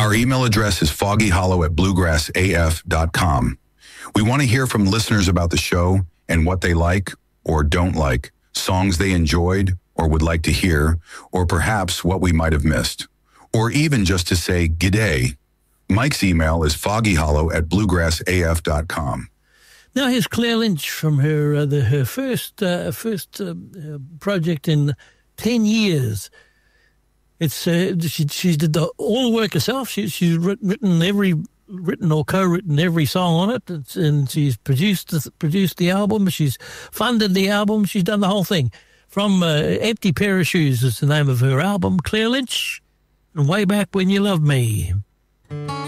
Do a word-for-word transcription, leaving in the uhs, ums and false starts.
Our email address is foggyhollow at bluegrass a f dot com. We want to hear from listeners about the show and what they like or don't like, songs they enjoyed or would like to hear, or perhaps what we might have missed, or even just to say g'day. Mike's email is foggyhollow at bluegrass a f dot com. Now here's Claire Lynch from her uh, the, her first uh, first uh, uh, project in ten years. It's uh, she she did the, all the work herself. She, she's written, written every written or co-written every song on it, it's, and she's produced the, produced the album. She's funded the album. She's done the whole thing. From uh, Empty Pair of Shoes is the name of her album. Claire Lynch, and Way Back When You Loved Me.